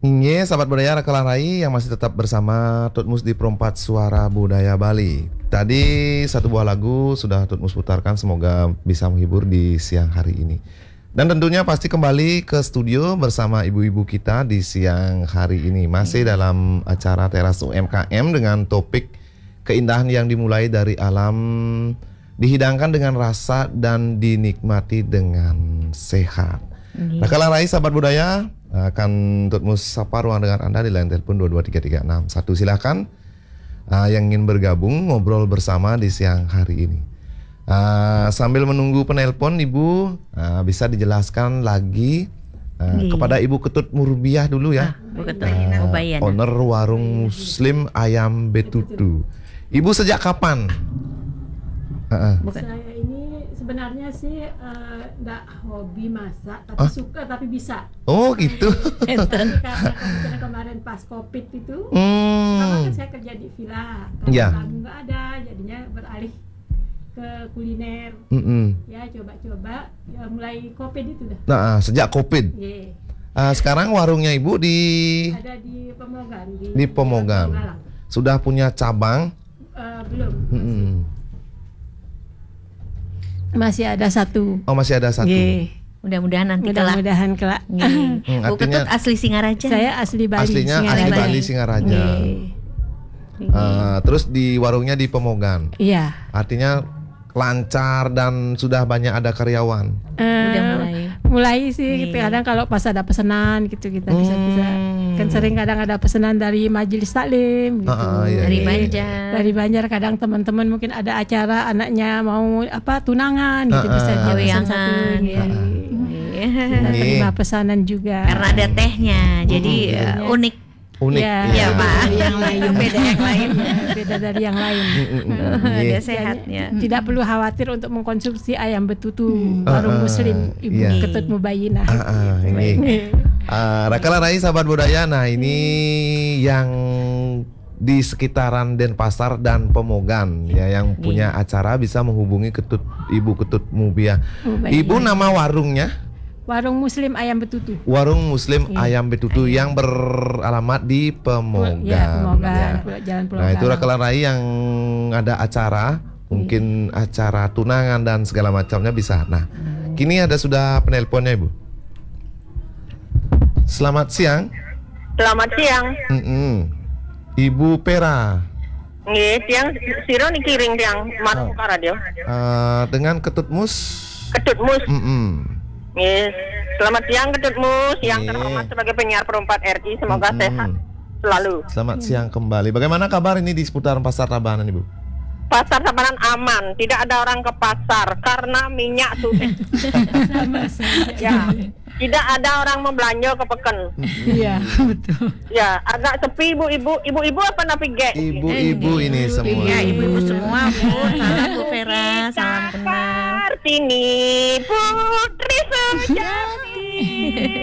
Inge, sahabat budaya Rakalan Rai yang masih tetap bersama Tutmus di Perempat Suara Budaya Bali. Tadi satu buah lagu sudah Tutmus putarkan, semoga bisa menghibur di siang hari ini. Dan tentunya pasti kembali ke studio bersama ibu-ibu kita di siang hari ini. Masih dalam acara Teras UMKM dengan topik keindahan yang dimulai dari alam, dihidangkan dengan rasa dan dinikmati dengan sehat. Rakalan Rai, sahabat budaya, akan Tutmus sapa ruang dengan Anda di line telepon 22336. Silakan yang ingin bergabung ngobrol bersama di siang hari ini. Sambil menunggu penelpon, Ibu bisa dijelaskan lagi kepada Ibu Ketut Murbiah dulu ya. Bu Ketut Mubayana, owner warung Muslim Ayam Betutu. Ibu sejak kapan? Saya ini sebenarnya sih nggak hobi masak, tapi suka, tapi bisa. Oh gitu. Karena kemarin pas COVID itu, kan saya kerja di villa, karena tamu nggak ada, jadinya beralih ke kuliner. Ya coba-coba, ya mulai COVID itu dah. Nah, sejak COVID. Sekarang warungnya Ibu ada di Pemogan. Di Pemogan. Sudah punya cabang? Belum. Masih ada satu. Oh, masih ada satu. Mudah-mudahan nanti Mudah-mudahan kelak. Bu Ketut asli Singaraja. Saya asli Bali. Aslinya asli Bali Singaraja. Terus di warungnya di Pemogan. Iya. Artinya lancar dan sudah banyak ada karyawan. Udah mulai sih. Kadang kalau pas ada pesanan gitu kita bisa kan sering kadang ada pesanan dari majelis taklim gitu. Dari Banjar kadang teman-teman mungkin ada acara anaknya mau tunangan gitu, bisa dia pesan satu kita terima pesanan juga karena ada tehnya, jadi unik ya Pak. Yang lain beda, yang lain beda dari yang lain. Ada sehatnya. Tidak perlu khawatir untuk mengkonsumsi ayam betutu warung Muslim Ibu Ketut Mubayana. Ini Rakalan Rai, sahabat budaya. Nah, ini yang di sekitaran Denpasar dan Pemogan ya, yang punya acara bisa menghubungi Ibu Ketut Mubayana. Ibu, nama warungnya? Warung Muslim Ayam Betutu. Warung Muslim Ayam Betutu yang beralamat di Pemogan. Pemogan. Jalan Pulau. Nah, itu Rakalan Rai yang ada acara, mungkin acara tunangan dan segala macamnya bisa. Nah, kini sudah penelponnya, Ibu. Selamat siang. Selamat siang. Ibu Pera. Nggih, tiang siro nikiring tiang mana buka radio. Dengan Ketutmus. Ketutmus. Yes. Selamat siang Ketutmus, yang terhormat sebagai penyiar Perempat RI, semoga sehat selalu. Selamat siang kembali. Bagaimana kabar ini di seputaran Pasar Tabanan, Ibu? Pasar Tabanan aman, tidak ada orang ke pasar karena minyak sudah. Ya, tidak ada orang membelanja ke Peken. Iya, betul. Ya, agak sepi ibu-ibu apa napi ge? Ibu-ibu ini semua. Iya, ibu-ibu semua, Bu. Salam Bu Vera, salam kenal. Kartini Putri Sejati.